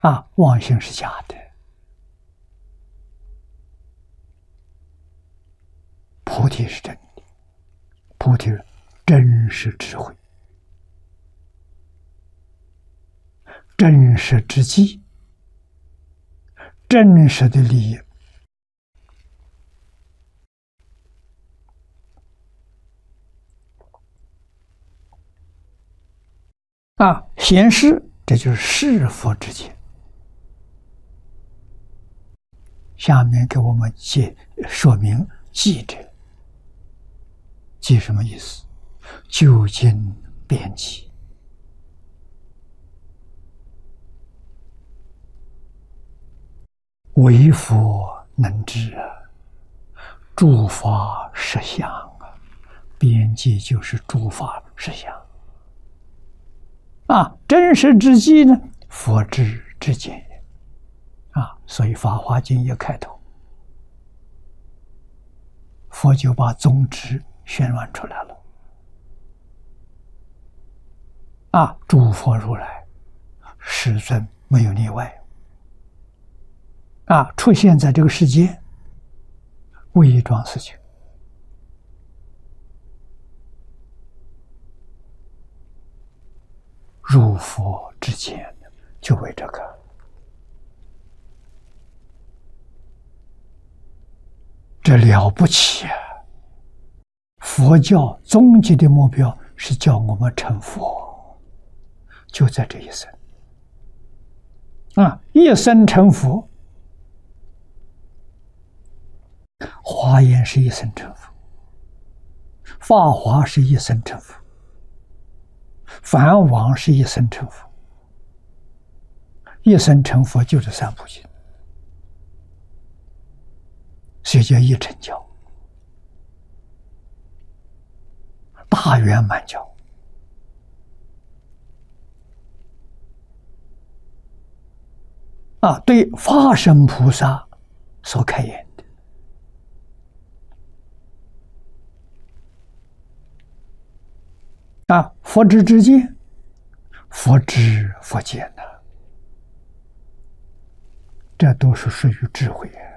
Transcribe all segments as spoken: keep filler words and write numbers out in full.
啊，妄心是假的，菩提是真的，菩提是真实智慧，真实之际，真实的利益。啊，显示这就是是佛之见。下面给我们解说明记者，记什么意思？究竟辩记。唯佛能知啊，诸法实相啊，辩记就是诸法实相。啊，真实之际呢，佛智之见也。啊，所以《法华经》一开头，佛就把宗旨宣传出来了。啊，诸佛如来，世尊没有例外。啊，出现在这个世界，为一桩事情。入佛之见，就为这个。这了不起啊！佛教终极的目标是叫我们成佛，就在这一生。啊，一生成佛。华严是一生成佛，法华是一生成佛，梵网是一生成佛。一生成佛就是三部经，所以叫一成教，大圆满教。啊，对法身菩萨所开言的。啊，佛知之见，佛知佛见呐、啊，这都是属于智慧啊，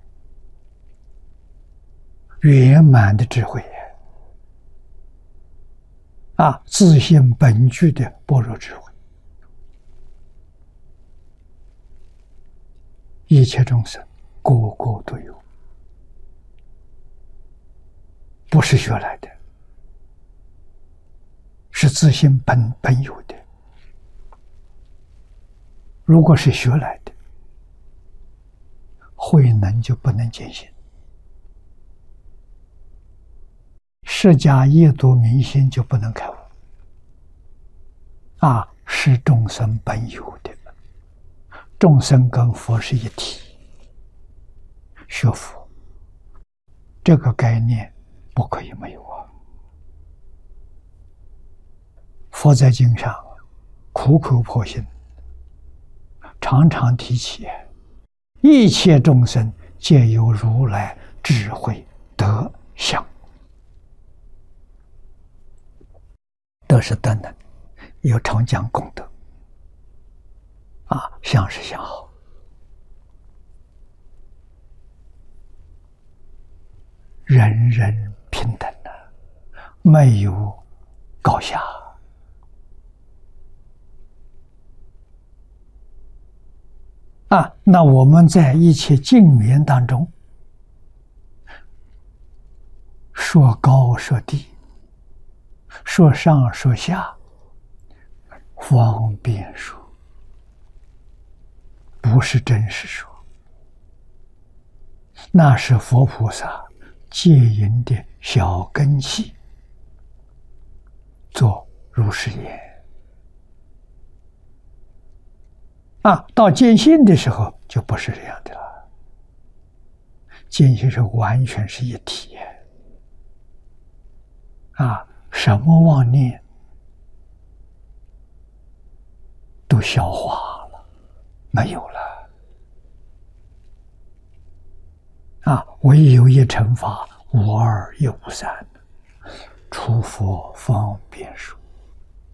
圆满的智慧啊，啊，自性本具的般若智慧。一切众生个个都有，不是学来的。是自性本本有的。如果是学来的，慧能就不能见性，释迦夜读明心就不能开悟。啊，是众生本有的，众生跟佛是一体。学佛这个概念不可以没有啊。佛在经上苦口婆心，常常提起，一切众生皆有如来智慧德相。德是德能，有常讲功德，啊，相是相好，人人平等的，没有高下。啊，那我们在一切经言当中，说高说低，说上说下，方便说，不是真实说，那是佛菩萨戒淫的小根器，做如是言。啊，到见性的时候就不是这样的了。见性是完全是一体。啊，什么妄念都消化了，没有了。啊，唯有一乘法，无二亦无三，除佛方便说。